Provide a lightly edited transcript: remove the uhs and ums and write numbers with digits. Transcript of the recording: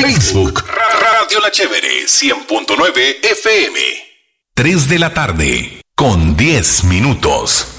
Facebook, Radio La Chévere, 100.9 FM. 3 de la tarde, con 10 minutos.